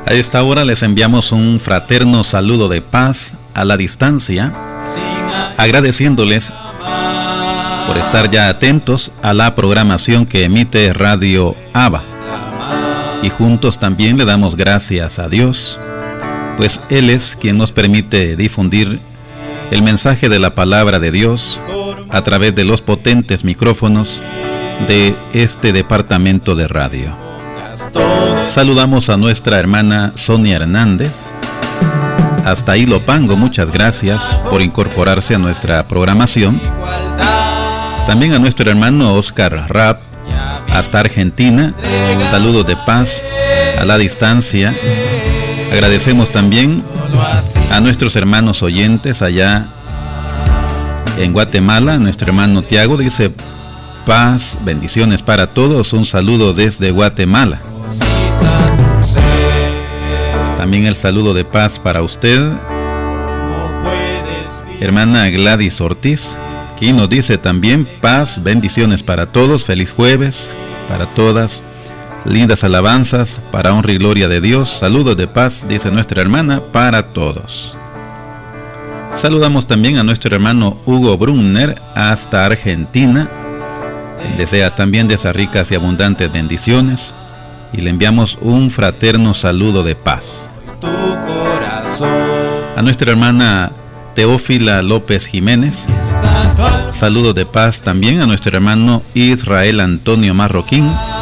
A esta hora les enviamos un fraterno saludo de paz a la distancia, agradeciéndoles por estar ya atentos a la programación que emite Radio Abba. Y juntos también le damos gracias a Dios, pues Él es quien nos permite difundir el mensaje de la palabra de Dios a través de los potentes micrófonos de este departamento de radio. Saludamos a nuestra hermana Sonia Hernández hasta Ilopango, muchas gracias por incorporarse a nuestra programación. También a nuestro hermano Oscar Rapp hasta Argentina, saludos de paz a la distancia. Agradecemos también a nuestros hermanos oyentes allá en Guatemala. Nuestro hermano Tiago dice: paz, bendiciones para todos, un saludo desde Guatemala. También el saludo de paz para usted, hermana Gladys Ortiz, quien nos dice también: paz, bendiciones para todos, feliz jueves para todas, lindas alabanzas para honra y gloria de Dios, saludos de paz, dice nuestra hermana, para todos. Saludamos también a nuestro hermano Hugo Brunner hasta Argentina. Desea también de esas ricas y abundantes bendiciones y le enviamos un fraterno saludo de paz. A nuestra hermana Teófila López Jiménez, saludos de paz también a nuestro hermano Israel Antonio Marroquín